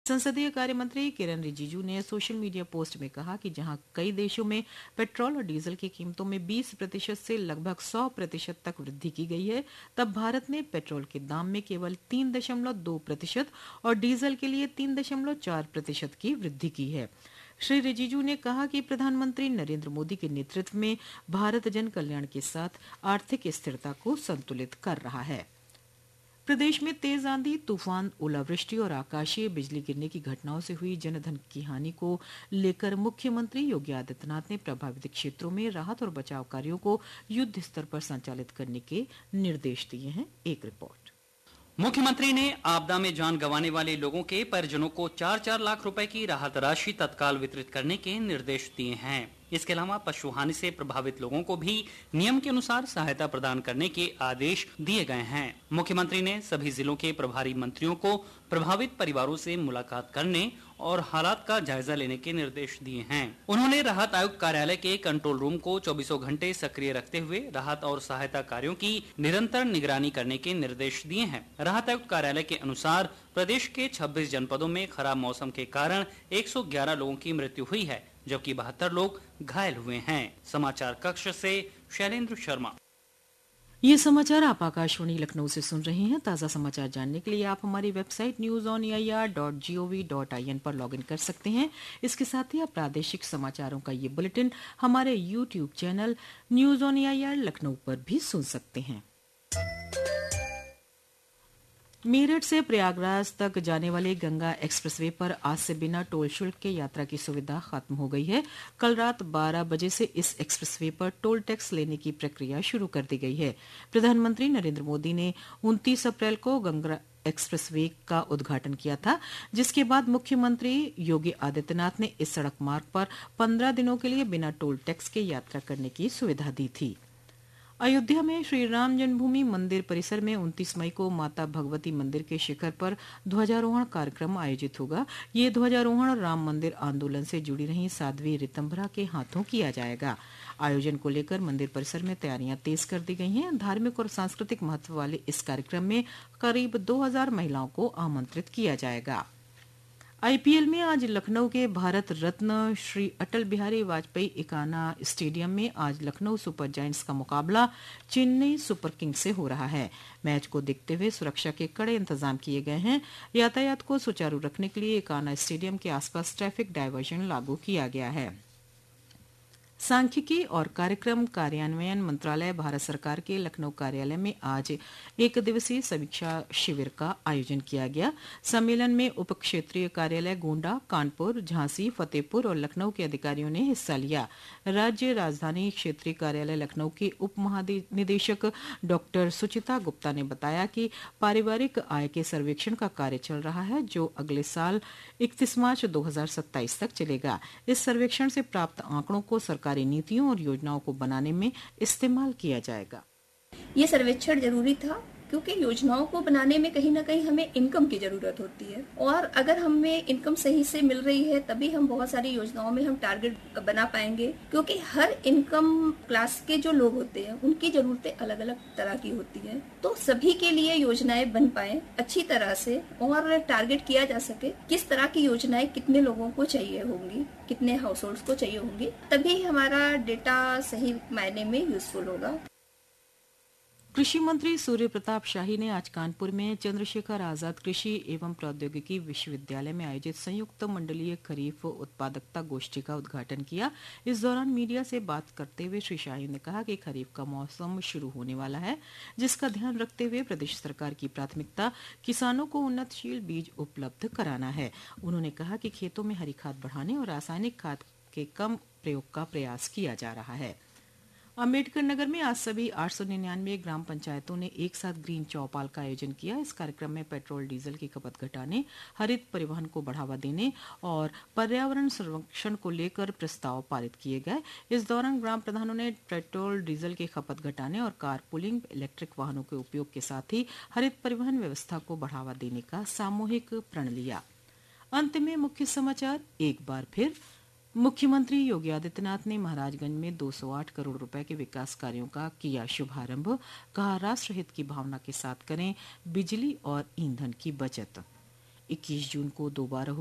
संसदीय कार्य मंत्री किरेन रिजिजू ने सोशल मीडिया पोस्ट में कहा कि जहां कई देशों में पेट्रोल और डीजल की कीमतों में 20% से लगभग 100% तक वृद्धि की गई है, तब भारत ने पेट्रोल के दाम में केवल 3.2% और डीजल के लिए 3.4% की वृद्धि की है। श्री रिजिजू ने कहा कि प्रधानमंत्री नरेंद्र मोदी के नेतृत्व में भारत जन कल्याण के साथ आर्थिक स्थिरता को संतुलित कर रहा है। प्रदेश में तेज आंधी, तूफान, ओलावृष्टि और आकाशीय बिजली गिरने की घटनाओं से हुई जनधन की हानि को लेकर मुख्यमंत्री योगी आदित्यनाथ ने प्रभावित क्षेत्रों में राहत और बचाव कार्यों को युद्ध स्तर पर संचालित करने के निर्देश दिए हैं। एक रिपोर्ट। मुख्यमंत्री ने आपदा में जान गंवाने वाले लोगों के परिजनों को 4-4 लाख रुपए की राहत राशि तत्काल वितरित करने के निर्देश दिए हैं। इसके अलावा पशु हानि से प्रभावित लोगों को भी नियम के अनुसार सहायता प्रदान करने के आदेश दिए गए हैं। मुख्यमंत्री ने सभी जिलों के प्रभारी मंत्रियों को प्रभावित परिवारों से मुलाकात करने और हालात का जायजा लेने के निर्देश दिए हैं। उन्होंने राहत आयुक्त कार्यालय के कंट्रोल रूम को 24 घंटे सक्रिय रखते हुए राहत और सहायता कार्यों की निरंतर निगरानी करने के निर्देश दिए हैं। राहत आयुक्त कार्यालय के अनुसार प्रदेश के 26 जनपदों में खराब मौसम के कारण 111 लोगों की मृत्यु हुई है, जबकि 72 लोग घायल हुए हैं। समाचार कक्ष से शैलेंद्र शर्मा। ये समाचार आप आकाशवाणी लखनऊ से सुन रहे हैं। ताज़ा समाचार जानने के लिए आप हमारी वेबसाइट newsonair.gov.in पर लॉगिन कर सकते हैं। इसके साथ ही आप प्रादेशिक समाचारों का ये बुलेटिन हमारे YouTube channel news on AIR Lucknow पर भी सुन सकते हैं। मेरठ से प्रयागराज तक जाने वाले गंगा एक्सप्रेसवे पर आज से बिना टोल शुल्क के यात्रा की सुविधा खत्म हो गई है। कल रात 12 बजे से इस एक्सप्रेसवे पर टोल टैक्स लेने की प्रक्रिया शुरू कर दी गई है। प्रधानमंत्री नरेंद्र मोदी ने 29 अप्रैल को गंगा एक्सप्रेसवे का उद्घाटन किया था, जिसके बाद मुख्यमंत्री योगी आदित्यनाथ ने इस सड़क मार्ग पर 15 दिनों के लिए बिना टोल टैक्स के यात्रा करने की सुविधा दी थी। अयोध्या में श्री राम जन्मभूमि मंदिर परिसर में 29 मई को माता भगवती मंदिर के शिखर पर ध्वजारोहण कार्यक्रम आयोजित होगा। ये ध्वजारोहण राम मंदिर आंदोलन से जुड़ी रही साध्वी ऋतंभरा के हाथों किया जाएगा। आयोजन को लेकर मंदिर परिसर में तैयारियां तेज कर दी गई हैं। धार्मिक और सांस्कृतिक महत्व वाले इस कार्यक्रम में करीब 2000 महिलाओं को आमंत्रित किया जाएगा। आईपीएल में आज लखनऊ के भारत रत्न श्री अटल बिहारी वाजपेयी इकाना स्टेडियम में आज लखनऊ सुपर जायंट्स का मुकाबला चेन्नई सुपर किंग्स से हो रहा है। मैच को देखते हुए सुरक्षा के कड़े इंतजाम किए गए हैं। यातायात को सुचारू रखने के लिए इकाना स्टेडियम के आसपास ट्रैफिक डायवर्जन लागू किया गया है। सांख्यिकी और कार्यक्रम कार्यान्वयन मंत्रालय भारत सरकार के लखनऊ कार्यालय में आज एक दिवसीय समीक्षा शिविर का आयोजन किया गया। सम्मेलन में उप क्षेत्रीय कार्यालय गोंडा, कानपुर, झांसी, फतेहपुर और लखनऊ के अधिकारियों ने हिस्सा लिया। राज्य राजधानी क्षेत्रीय कार्यालय लखनऊ के उप महानिदेशक डॉक्टर सुचिता गुप्ता ने बताया कि पारिवारिक आय के सर्वेक्षण का कार्य चल रहा है, जो अगले साल 31 मार्च 2027 तक चलेगा। इस सर्वेक्षण से प्राप्त आंकड़ों को सरकारी नीतियों और योजनाओं को बनाने में इस्तेमाल किया जाएगा। ये सर्वेक्षण जरूरी था क्योंकि योजनाओं को बनाने में कहीं ना कहीं हमें इनकम की जरूरत होती है, और अगर हमें इनकम सही से मिल रही है तभी हम बहुत सारी योजनाओं में हम टारगेट बना पाएंगे, क्योंकि हर इनकम क्लास के जो लोग होते हैं उनकी जरूरतें अलग अलग तरह की होती है। तो सभी के लिए योजनाएं बन पाए अच्छी तरह से और टारगेट किया जा सके किस तरह की योजनाएं कितने लोगों को चाहिए होंगी, कितने हाउस होल्ड्स को चाहिए होंगी, तभी हमारा डेटा सही मायने में यूजफुल होगा। कृषि मंत्री सूर्य प्रताप शाही ने आज कानपुर में चंद्रशेखर आजाद कृषि एवं प्रौद्योगिकी विश्वविद्यालय में आयोजित संयुक्त मंडलीय खरीफ उत्पादकता गोष्ठी का उद्घाटन किया। इस दौरान मीडिया से बात करते हुए श्री शाही ने कहा कि खरीफ का मौसम शुरू होने वाला है, जिसका ध्यान रखते हुए प्रदेश सरकार की प्राथमिकता किसानों को उन्नतशील बीज उपलब्ध कराना है। उन्होंने कहा कि खेतों में हरी खाद बढ़ाने और रासायनिक खाद के कम प्रयोग का प्रयास किया जा रहा है। अम्बेडकर नगर में आज सभी 899 ग्राम पंचायतों ने एक साथ ग्रीन चौपाल का आयोजन किया। इस कार्यक्रम में पेट्रोल डीजल की खपत घटाने, हरित परिवहन को बढ़ावा देने और पर्यावरण संरक्षण को लेकर प्रस्ताव पारित किए गए। इस दौरान ग्राम प्रधानों ने पेट्रोल डीजल की खपत घटाने और कार पुलिंग, इलेक्ट्रिक वाहनों के उपयोग के साथ ही हरित परिवहन व्यवस्था को बढ़ावा देने का सामूहिक प्रण लिया। अंत में मुख्य समाचार एक बार फिर। मुख्यमंत्री योगी आदित्यनाथ ने महाराजगंज में 208 करोड़ रुपए के विकास कार्यों का किया शुभारंभ। कहा, राष्ट्रहित की भावना के साथ करें बिजली और ईंधन की बचत। 21 जून को दोबारा